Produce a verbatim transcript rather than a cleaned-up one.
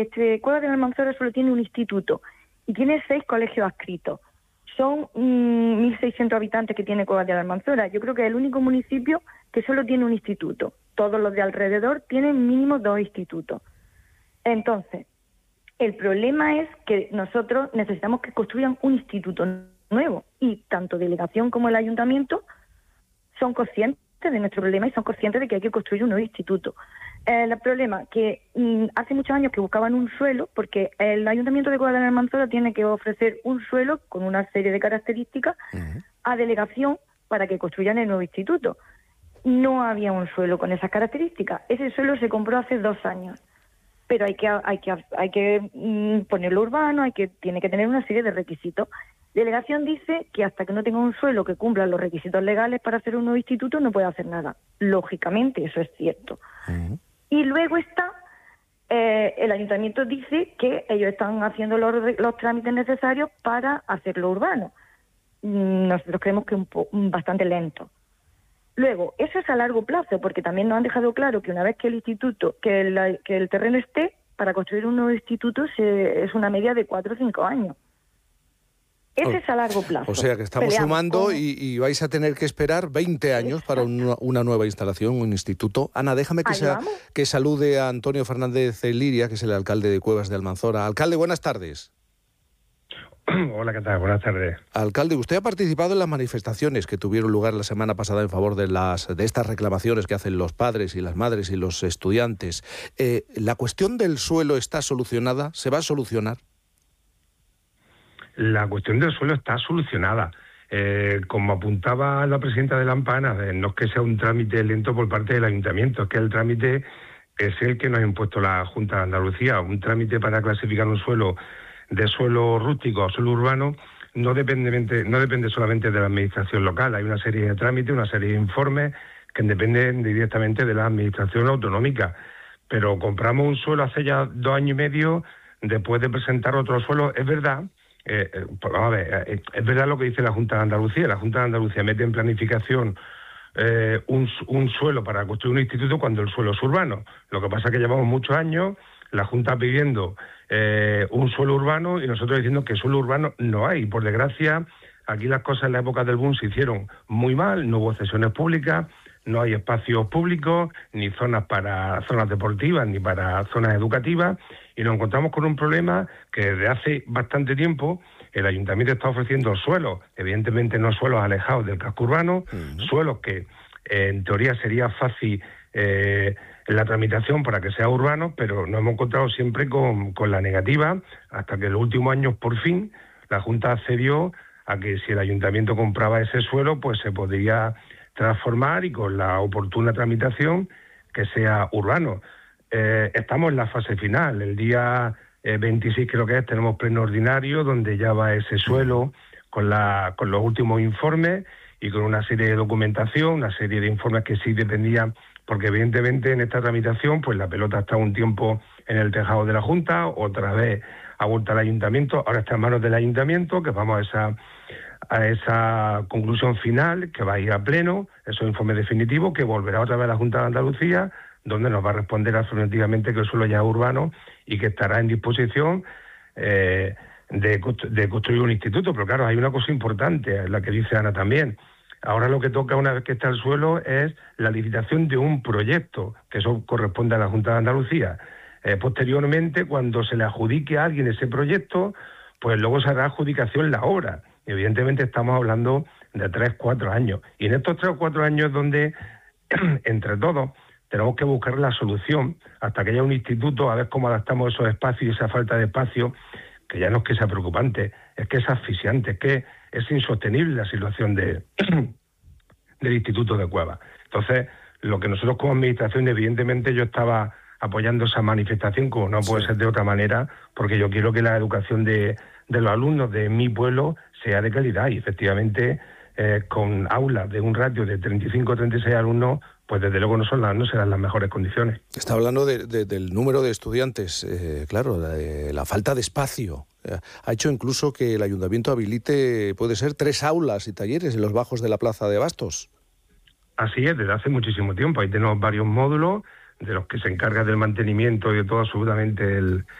este, Cuevas de la Almanzora solo tiene un instituto y tiene seis colegios adscritos. Son mmm, mil seiscientos habitantes que tiene Cuevas de la Almanzora. Yo creo que es el único municipio que solo tiene un instituto. Todos los de alrededor tienen mínimo dos institutos. Entonces, el problema es que nosotros necesitamos que construyan un instituto nuevo y tanto delegación como el ayuntamiento son conscientes de nuestro problema y son conscientes de que hay que construir un nuevo instituto. Eh, el problema que mm, hace muchos años que buscaban un suelo, porque el Ayuntamiento de Cuevas de la Almanzora tiene que ofrecer un suelo con una serie de características uh-huh. a delegación para que construyan el nuevo instituto. No había un suelo con esas características. Ese suelo se compró hace dos años. Pero hay que hay que hay que mm, ponerlo urbano, hay que tiene que tener una serie de requisitos. Delegación dice que hasta que no tenga un suelo que cumpla los requisitos legales para hacer un nuevo instituto no puede hacer nada. Lógicamente, eso es cierto. Uh-huh. Y luego está, eh, el ayuntamiento dice que ellos están haciendo los, los trámites necesarios para hacerlo urbano. Nosotros creemos que un po- bastante lento. Luego, eso es a largo plazo, porque también nos han dejado claro que una vez que el instituto, que el, que el terreno esté, para construir un nuevo instituto se, es una media de cuatro o cinco años. Ese oh, es a largo plazo. O sea que estamos Peleamos sumando con... y, y vais a tener que esperar veinte años Exacto. para una, una nueva instalación, un instituto. Ana, déjame que, sea, que salude a Antonio Fernández Liria, que es el alcalde de Cuevas de Almanzora. Alcalde, buenas tardes. Hola, ¿qué tal? Buenas tardes. Alcalde, usted ha participado en las manifestaciones que tuvieron lugar la semana pasada en favor de las de estas reclamaciones que hacen los padres y las madres y los estudiantes. Eh, ¿La cuestión del suelo está solucionada? ¿Se va a solucionar? La cuestión del suelo está solucionada. Eh, como apuntaba la presidenta de la AMPANA, eh, no es que sea un trámite lento por parte del ayuntamiento, es que el trámite es el que nos ha impuesto la Junta de Andalucía. Un trámite para clasificar un suelo de suelo rústico o suelo urbano no depende, no depende solamente de la administración local. Hay una serie de trámites, una serie de informes que dependen directamente de la administración autonómica. Pero compramos un suelo hace ya dos años y medio después de presentar otro suelo. Es verdad, eh, eh, vamos a ver, eh, es verdad lo que dice la Junta de Andalucía. La Junta de Andalucía mete en planificación eh, un, un suelo para construir un instituto cuando el suelo es urbano. Lo que pasa es que llevamos muchos años la Junta pidiendo eh, un suelo urbano y nosotros diciendo que suelo urbano no hay. Por desgracia, aquí las cosas en la época del boom se hicieron muy mal, no hubo cesiones públicas, no hay espacios públicos, ni zonas para zonas deportivas, ni para zonas educativas, y nos encontramos con un problema que desde hace bastante tiempo el ayuntamiento está ofreciendo suelos, evidentemente no suelos alejados del casco urbano, uh-huh. suelos que eh, en teoría sería fácil eh, en la tramitación para que sea urbano, pero nos hemos encontrado siempre con, con la negativa, hasta que en los últimos años, por fin, la Junta accedió a que si el ayuntamiento compraba ese suelo, pues se podría transformar y con la oportuna tramitación que sea urbano. Eh, estamos en la fase final. El día eh, veintiséis creo que es, tenemos pleno ordinario, donde ya va ese suelo con, la, con los últimos informes y con una serie de documentación, una serie de informes que sí dependían, porque evidentemente en esta tramitación pues la pelota está un tiempo en el tejado de la Junta, otra vez ha vuelto al Ayuntamiento, ahora está en manos del Ayuntamiento, que vamos a esa, a esa conclusión final, que va a ir a pleno, esos informes definitivos, que volverá otra vez a la Junta de Andalucía, donde nos va a responder afirmativamente que el suelo ya es urbano y que estará en disposición eh, de, de construir un instituto. Pero claro, hay una cosa importante, la que dice Ana también. Ahora lo que toca, una vez que está el suelo, es la licitación de un proyecto, que eso corresponde a la Junta de Andalucía. Eh, posteriormente, cuando se le adjudique a alguien ese proyecto, pues luego se hará adjudicación la obra. Evidentemente estamos hablando de tres, cuatro años. Y en estos tres o cuatro años es donde, entre todos, tenemos que buscar la solución hasta que haya un instituto, a ver cómo adaptamos esos espacios y esa falta de espacio, que ya no es que sea preocupante, es que es asfixiante, es que es insostenible la situación de, del Instituto de Cuevas. Entonces, lo que nosotros como administración, evidentemente yo estaba apoyando esa manifestación, como no puede sí. ser de otra manera, porque yo quiero que la educación de, de los alumnos de mi pueblo sea de calidad y efectivamente eh, con aulas de un ratio de treinta y cinco o treinta y seis alumnos, pues desde luego no, son las, no serán las mejores condiciones. Está hablando de, de, del número de estudiantes, eh, claro, la, la falta de espacio. Eh, ha hecho incluso que el ayuntamiento habilite, puede ser, tres aulas y talleres en los bajos de la plaza de Bastos. Así es, desde hace muchísimo tiempo. Ahí tenemos varios módulos de los que se encarga del mantenimiento y de todo absolutamente el,